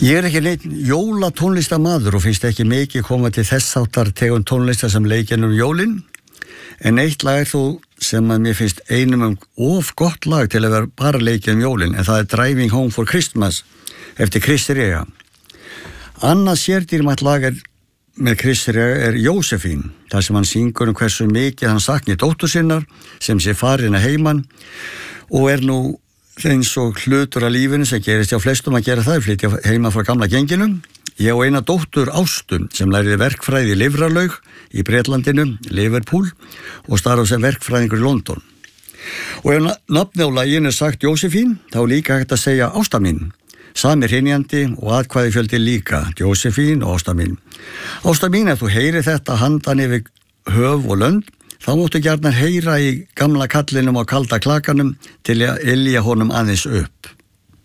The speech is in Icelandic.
Ég ekki neitt jólatónlistamaður og finnst ekki mikið koma til þess áttar tegund tónlista sem leikinn jólin, en eitt lag þó sem að mér finnst einum of gott lag til að vera bara leikinn jólin, en það Driving Home for Christmas eftir Kristi Rea. Annað sérdýrmætt lag með Kristi Rea Jósefín, þar sem hann syngur hversu mikið hann sakni dóttur sinnar sem sé farin að heiman og nú eins og hlutur af lífinu sem gerist hjá flestum að gera það, flytja heima frá gamla genginum. Ég á eina dóttur Ástu sem læriði verkfræði í Lifralaug í Bretlandinu, Liverpool, og starfa sem verkfræðingur í London. Og ef nafnið á laginu sagt Jósefín, þá líka hægt að segja Ásta mín. Sami hrynjandi og atkvæði fjöldi líka, Jósefín og Ásta mín. Ásta mín, ef þú heyrir þetta handan yfir höf og lönd, þá máttu gjarnan heyra í gamla kallinum á kalda klakanum til að ylja honum aðeins upp.